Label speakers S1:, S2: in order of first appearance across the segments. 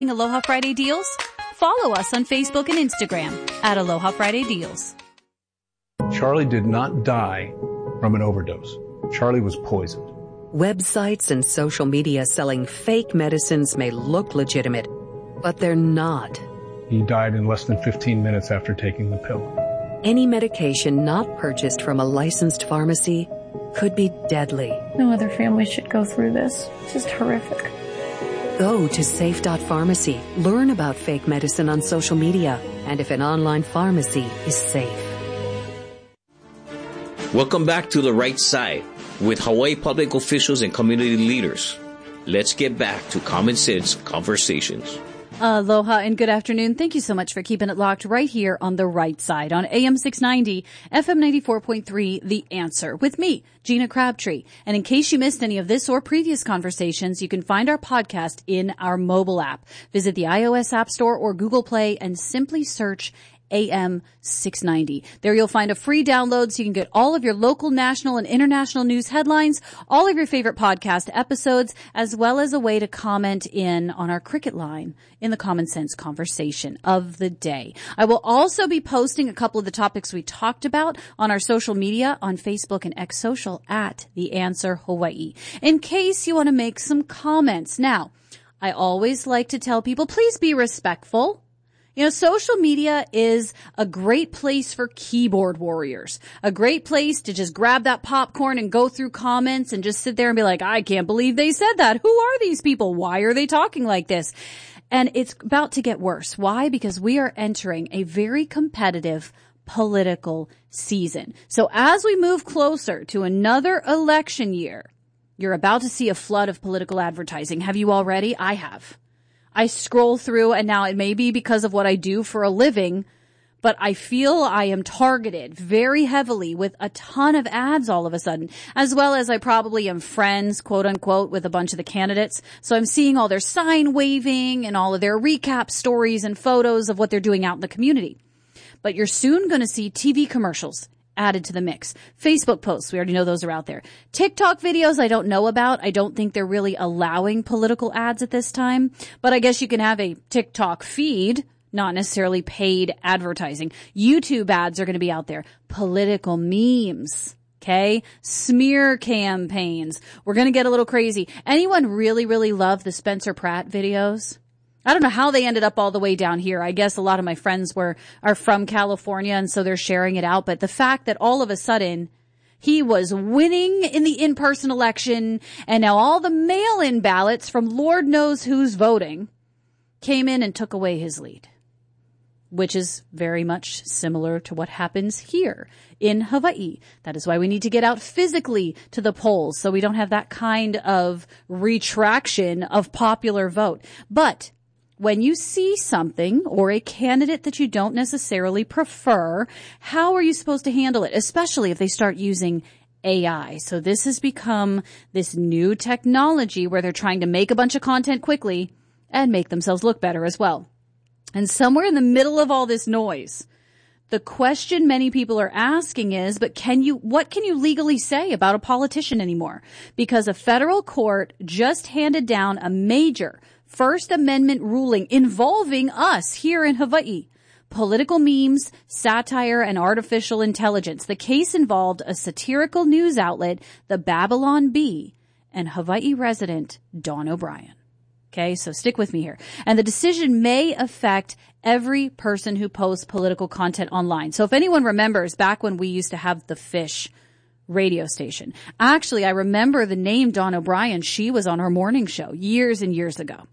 S1: Aloha Friday Deals? Follow us on Facebook and Instagram at Aloha Friday Deals.
S2: Charlie did not die from an overdose. Charlie was poisoned.
S3: Websites and social media selling fake medicines may look legitimate, but they're not.
S2: He died in less than 15 minutes after taking the pill.
S3: Any medication not purchased from a licensed pharmacy could be deadly.
S4: No other family should go through this. It's just horrific.
S3: Go to safe.pharmacy. Learn about fake medicine on social media and if an online pharmacy is safe.
S5: Welcome back to The Right Side with Hawaii public officials and community leaders. Let's get back to common sense conversations.
S1: Aloha and good afternoon. Thank you so much for keeping it locked right here on The Right Side on AM 690, FM 94.3, The Answer, with me, Gina Crabtree. And in case you missed any of this or previous conversations, you can find our podcast in our mobile app. Visit the iOS App Store or Google Play and simply search AM 690. There you'll find a free download so you can get all of your local, national, and international news headlines, all of your favorite podcast episodes, as well as a way to comment in on our Cricket line in the Common Sense Conversation of the Day. I will also be posting a couple of the topics we talked about on our social media on Facebook and X Social at The Answer Hawaii, in case you want to make some comments. Now, I always like to tell people, please be respectful. You know, social media is a great place for keyboard warriors, a great place to just grab that popcorn and go through comments and just sit there and be like, I can't believe they said that. Who are these people? Why are they talking like this? And it's about to get worse. Why? Because we are entering a very competitive political season. So as we move closer to another election year, you're about to see a flood of political advertising. Have you already? I have. I scroll through, and now it may be because of what I do for a living, but I feel I am targeted very heavily with a ton of ads all of a sudden, as well as I probably am friends, quote unquote, with a bunch of the candidates. So I'm seeing all their sign waving and all of their recap stories and photos of what they're doing out in the community. But you're soon going to see TV commercials added to the mix. Facebook posts, we already know those are out there. TikTok videos I don't know about. I don't think they're really allowing political ads at this time, but I guess you can have a TikTok feed, not necessarily paid advertising. YouTube ads are going to be out there. Political memes. Okay. Smear campaigns. We're going to get a little crazy. Anyone really, really love the Spencer Pratt videos? I don't know how they ended up all the way down here. I guess a lot of my friends are from California, and so they're sharing it out. But the fact that all of a sudden he was winning in the in-person election, and now all the mail-in ballots from Lord knows who's voting came in and took away his lead, which is very much similar to what happens here in Hawaii. That is why we need to get out physically to the polls so we don't have that kind of retraction of popular vote. But when you see something or a candidate that you don't necessarily prefer, how are you supposed to handle it, especially if they start using AI? So this has become this new technology where they're trying to make a bunch of content quickly and make themselves look better as well. And somewhere in the middle of all this noise, the question many people are asking is, but what can you legally say about a politician anymore? Because a federal court just handed down a major First Amendment ruling involving us here in Hawaii. Political memes, satire, and artificial intelligence. The case involved a satirical news outlet, the Babylon Bee, and Hawaii resident Dawn O'Brien. Okay, so stick with me here. And the decision may affect every person who posts political content online. So if anyone remembers back when we used to have the Fish radio station, actually, I remember the name Dawn O'Brien. She was on her morning show years and years ago.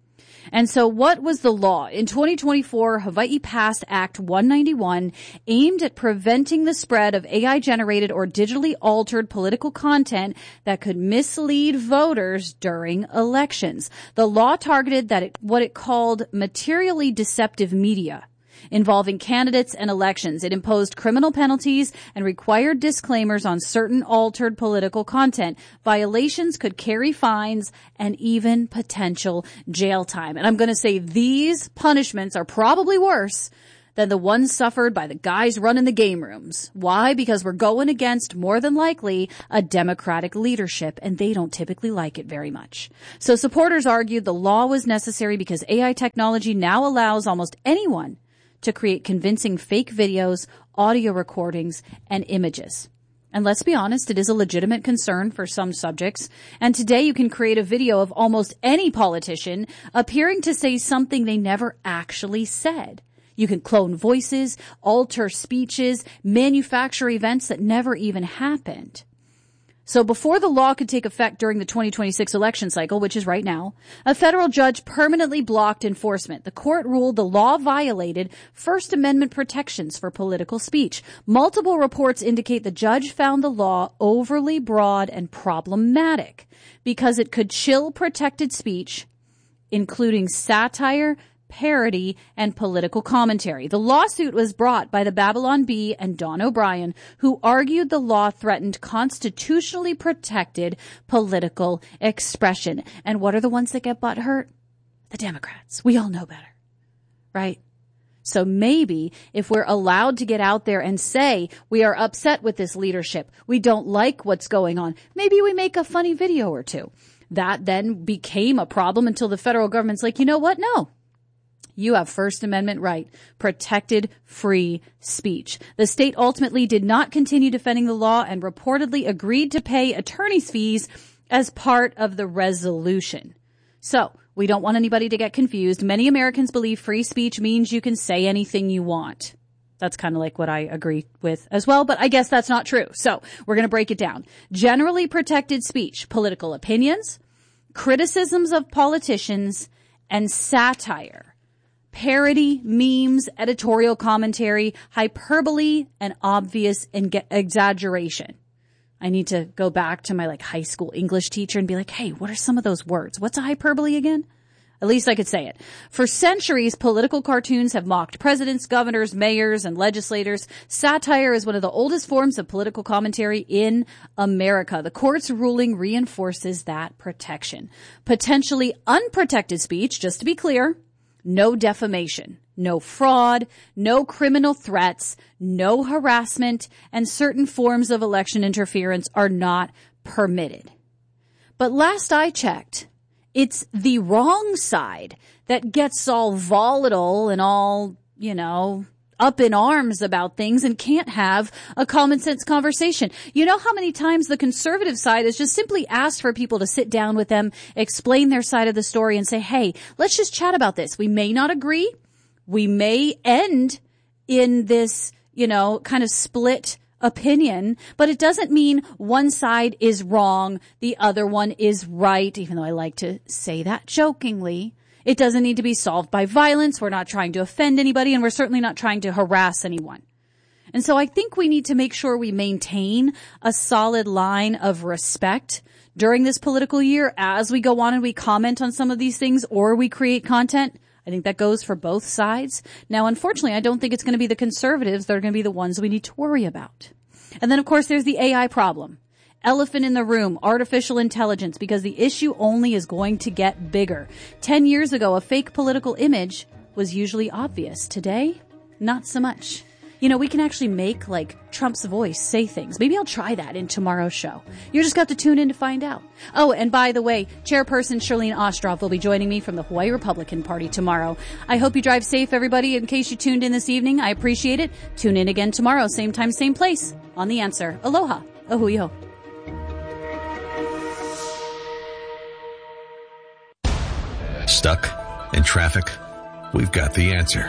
S1: And so what was the law? In 2024, Hawaii passed Act 191 aimed at preventing the spread of AI-generated or digitally altered political content that could mislead voters during elections. The law targeted what it called materially deceptive media involving candidates and elections. It imposed criminal penalties and required disclaimers on certain altered political content. Violations could carry fines and even potential jail time. And I'm going to say these punishments are probably worse than the ones suffered by the guys running the game rooms. Why? Because we're going against, more than likely, a Democratic leadership, and they don't typically like it very much. So supporters argued the law was necessary because AI technology now allows almost anyone to create convincing fake videos, audio recordings, and images. And let's be honest, it is a legitimate concern for some subjects. And today you can create a video of almost any politician appearing to say something they never actually said. You can clone voices, alter speeches, manufacture events that never even happened. So before the law could take effect during the 2026 election cycle, which is right now, a federal judge permanently blocked enforcement. The court ruled the law violated First Amendment protections for political speech. Multiple reports indicate the judge found the law overly broad and problematic because it could chill protected speech, including satire, parody, and political commentary. The lawsuit was brought by the Babylon Bee and Don O'Brien, who argued the law threatened constitutionally protected political expression. And what are the ones that get butthurt? The Democrats. We all know better, right? So maybe if we're allowed to get out there and say we are upset with this leadership, we don't like what's going on, maybe we make a funny video or two. That then became a problem until the federal government's like, you know what? No. You have First Amendment right, protected free speech. The state ultimately did not continue defending the law and reportedly agreed to pay attorney's fees as part of the resolution. So we don't want anybody to get confused. Many Americans believe free speech means you can say anything you want. That's kind of like what I agree with as well, but I guess that's not true. So we're going to break it down. Generally protected speech, political opinions, criticisms of politicians, and satire. Parody, memes, editorial commentary, hyperbole, and obvious exaggeration. I need to go back to my high school English teacher and be like, hey, what are some of those words? What's a hyperbole again? At least I could say it. For centuries, political cartoons have mocked presidents, governors, mayors, and legislators. Satire is one of the oldest forms of political commentary in America. The court's ruling reinforces that protection. Potentially unprotected speech, just to be clear, no defamation, no fraud, no criminal threats, no harassment, and certain forms of election interference are not permitted. But last I checked, it's the wrong side that gets all volatile and all, up in arms about things and can't have a common sense conversation. You know how many times the conservative side has just simply asked for people to sit down with them, explain their side of the story, and say, hey, let's just chat about this. We may not agree. We may end in this, kind of split opinion, but it doesn't mean one side is wrong, the other one is right, even though I like to say that jokingly. It doesn't need to be solved by violence. We're not trying to offend anybody, and we're certainly not trying to harass anyone. And so I think we need to make sure we maintain a solid line of respect during this political year as we go on and we comment on some of these things or we create content. I think that goes for both sides. Now, unfortunately, I don't think it's going to be the conservatives that are going to be the ones we need to worry about. And then, of course, there's the AI problem. Elephant in the room, artificial intelligence, because the issue only is going to get bigger. 10 years ago, a fake political image was usually obvious. Today, not so much. We can actually make, Trump's voice say things. Maybe I'll try that in tomorrow's show. You just got to tune in to find out. Oh, and by the way, Chairperson Shirlene Ostroff will be joining me from the Hawaii Republican Party tomorrow. I hope you drive safe, everybody. In case you tuned in this evening, I appreciate it. Tune in again tomorrow, same time, same place, on The Answer. Aloha. Ahui ho.
S6: Stuck in traffic? We've got the answer.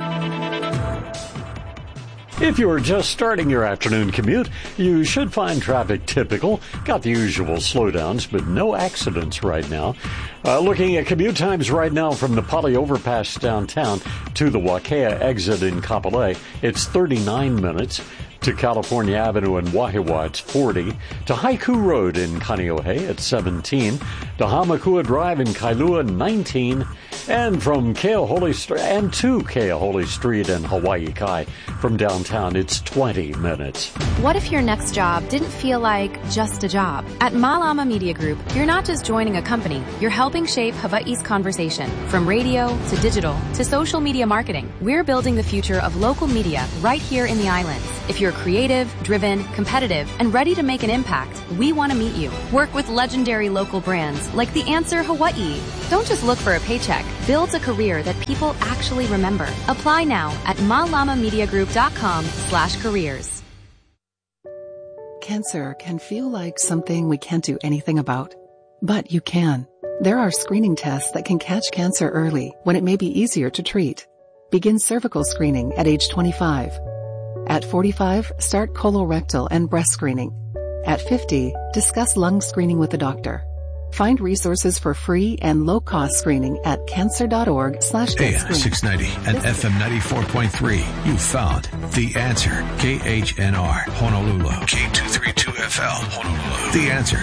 S7: If you're just starting your afternoon commute, you should find traffic typical. Got the usual slowdowns, but no accidents right now. Looking at commute times right now from the Poly Overpass downtown to the Wakea exit in Kapolei, it's 39 minutes. To California Avenue in Wahiawa, it's 40. To Haiku Road in Kaneohe, it's 17. To Hamakua Drive in Kailua, 19. And from Keohole Street, and to Keohole Street in Hawaii Kai, from downtown, it's 20 minutes.
S8: What if your next job didn't feel like just a job? At Malama Media Group, you're not just joining a company, you're helping shape Hawaii's conversation. From radio to digital to social media marketing, we're building the future of local media right here in the islands. If you're creative, driven, competitive, and ready to make an impact, we want to meet you. Work with legendary local brands like The Answer Hawaii. Don't just look for a paycheck. Build a career that people actually remember. Apply now at malamamediagroup.com/careers.
S9: Cancer can feel like something we can't do anything about. But you can. There are screening tests that can catch cancer early when it may be easier to treat. Begin cervical screening at age 25. At 45, start colorectal and breast screening. At 50, discuss lung screening with a doctor. Find resources for free and low-cost screening at cancer.org/GetScreened.
S6: AM 690 and FM 94.3. You found The Answer. KHNR, Honolulu. K232FL, Honolulu. The Answer.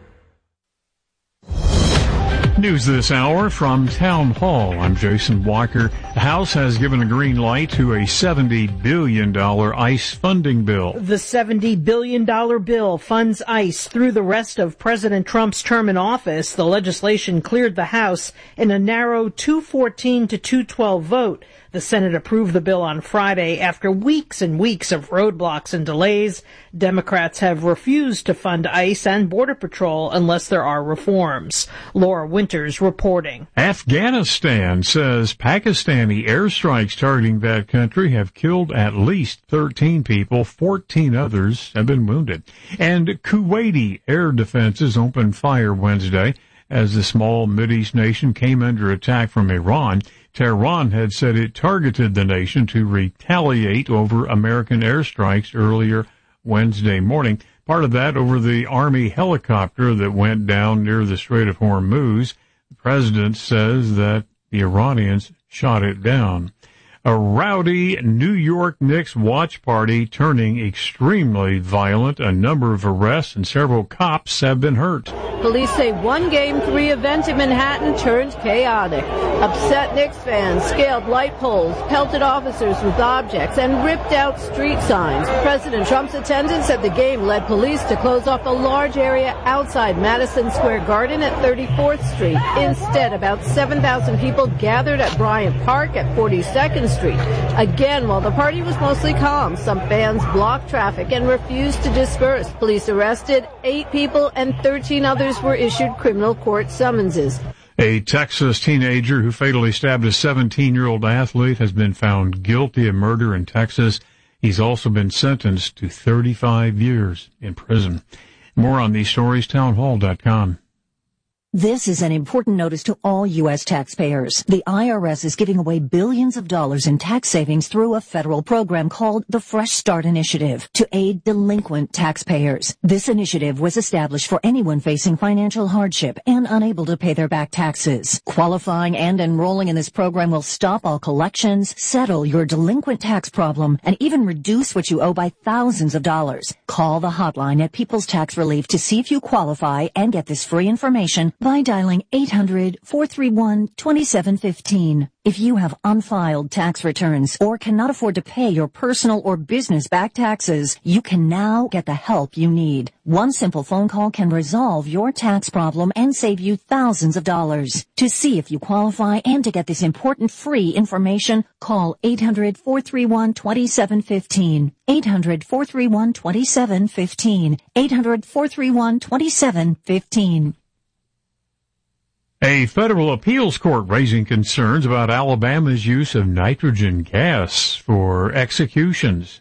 S10: News this hour from Town Hall. I'm Jason Walker. The House has given a green light to a $70 billion ICE funding bill.
S11: The $70 billion bill funds ICE through the rest of President Trump's term in office. The legislation cleared the House in a narrow 214 to 212 vote. The Senate approved the bill on Friday after weeks and weeks of roadblocks and delays. Democrats have refused to fund ICE and Border Patrol unless there are reforms. Laura Winters reporting.
S10: Afghanistan says Pakistani airstrikes targeting that country have killed at least 13 people. 14 others have been wounded. And Kuwaiti air defenses opened fire Wednesday as the small Mideast nation came under attack from Iran. Tehran had said it targeted the nation to retaliate over American airstrikes earlier Wednesday morning. Part of that over the Army helicopter that went down near the Strait of Hormuz. The president says that the Iranians shot it down. A rowdy New York Knicks watch party turning extremely violent. A number of arrests and several cops have been hurt.
S12: Police say one Game 3 event in Manhattan turned chaotic. Upset Knicks fans scaled light poles, pelted officers with objects, and ripped out street signs. President Trump's attendance at the game led police to close off a large area outside Madison Square Garden at 34th Street. Instead, about 7,000 people gathered at Bryant Park at 42nd Street. Again, while the party was mostly calm, some fans blocked traffic and refused to disperse. Police arrested 8 people and 13 others were issued criminal court summonses.
S10: A Texas teenager who fatally stabbed a 17-year-old athlete has been found guilty of murder in Texas. He's also been sentenced to 35 years in prison. More on these stories, townhall.com.
S13: This is an important notice to all U.S. taxpayers. The IRS is giving away billions of dollars in tax savings through a federal program called the Fresh Start Initiative to aid delinquent taxpayers. This initiative was established for anyone facing financial hardship and unable to pay their back taxes. Qualifying and enrolling in this program will stop all collections, settle your delinquent tax problem, and even reduce what you owe by thousands of dollars. Call the hotline at People's Tax Relief to see if you qualify and get this free information by dialing 800-431-2715. If you have unfiled tax returns or cannot afford to pay your personal or business back taxes, you can now get the help you need. One simple phone call can resolve your tax problem and save you thousands of dollars. To see if you qualify and to get this important free information, call 800-431-2715. 800-431-2715. 800-431-2715.
S10: A federal appeals court raising concerns about Alabama's use of nitrogen gas for executions.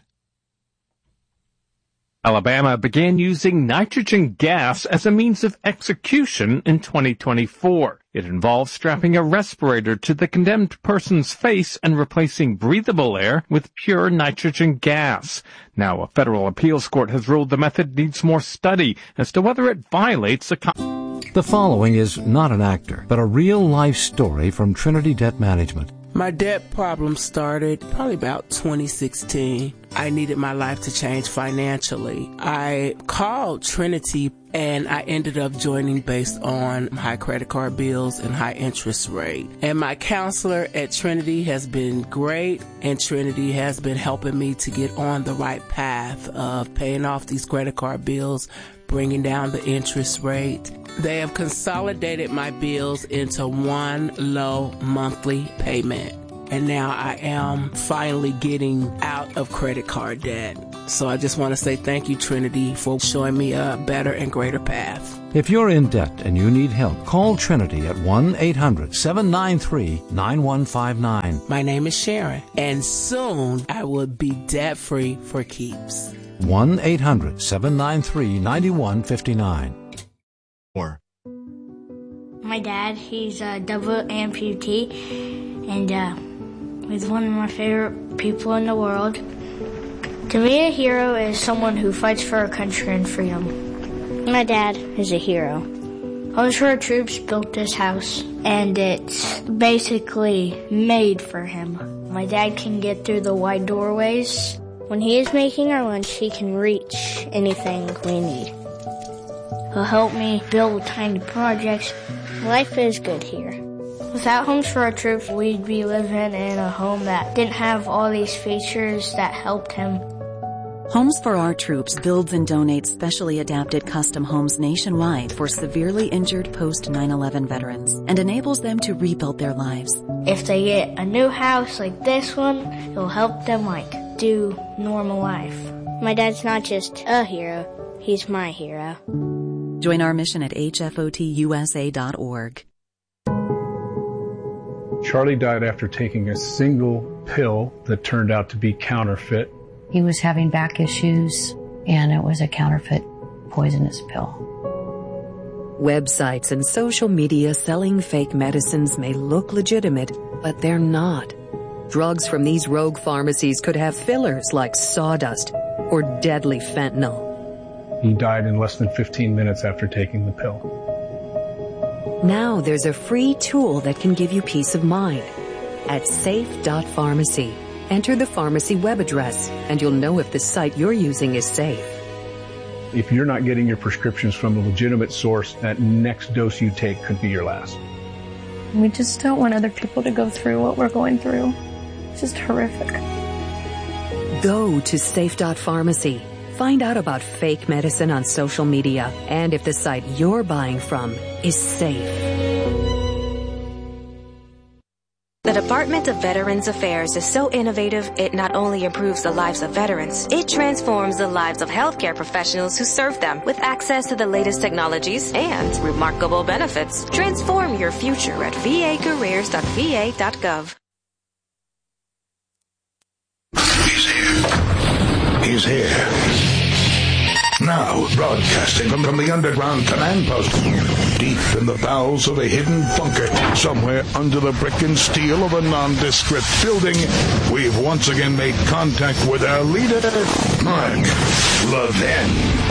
S14: Alabama began using nitrogen gas as a means of execution in 2024. It involves strapping a respirator to the condemned person's face and replacing breathable air with pure nitrogen gas. Now, a federal appeals court has ruled the method needs more study as to whether it violates the
S15: The following is not an actor, but a real-life story from Trinity Debt Management. My debt problem started probably about 2016. I needed my life to change financially. I called Trinity and I ended up joining based on high credit card bills and high interest rate. And my counselor at Trinity has been great, and Trinity has been helping me to get on the right path of paying off these credit card bills, bringing down the interest rate. They have consolidated my bills into one low monthly payment. And now I am finally getting out of credit card debt. So I just want to say thank you, Trinity, for showing me a better and greater path.
S16: If you're in debt and you need help, call Trinity at 1-800-793-9159.
S15: My name is Sharon, and soon I will be debt-free for keeps.
S16: 1-800-793-9159.
S17: My dad, he's a double amputee, and he's one of my favorite people in the world. To me, a hero is someone who fights for our country and freedom. My dad is a hero. Homes for Our Troops built this house, and it's basically made for him. My dad can get through the wide doorways. When he is making our lunch, he can reach anything we need. He'll help me build tiny projects. Life is good here. Without Homes for Our Troops, we'd be living in a home that didn't have all these features that helped him.
S18: Homes for Our Troops builds and donates specially adapted custom homes nationwide for severely injured post-9/11 veterans and enables them to rebuild their lives.
S17: If they get a new house like this one, it'll help them do normal life. My dad's not just a hero, he's my hero.
S18: Join our mission at hfotusa.org.
S2: Charlie died after taking a single pill that turned out to be counterfeit.
S19: He was having back issues, and it was a counterfeit poisonous pill.
S3: Websites and social media selling fake medicines may look legitimate, but they're not. Drugs from these rogue pharmacies could have fillers like sawdust or deadly fentanyl.
S2: He died in less than 15 minutes after taking the pill.
S3: Now there's a free tool that can give you peace of mind. At safe.pharmacy, enter the pharmacy web address, and you'll know if the site you're using is safe.
S2: If you're not getting your prescriptions from a legitimate source, that next dose you take could be your last.
S4: We just don't want other people to go through what we're going through. It's just horrific.
S3: Go to safe.pharmacy. Find out about fake medicine on social media and if the site you're buying from is safe.
S20: The Department of Veterans Affairs is so innovative, it not only improves the lives of veterans, it transforms the lives of healthcare professionals who serve them with access to the latest technologies and remarkable benefits. Transform your future at vacareers.va.gov.
S21: He's here. Now, broadcasting from the underground command post, deep in the bowels of a hidden bunker, somewhere under the brick and steel of a nondescript building, we've once again made contact with our leader, Mark Levin.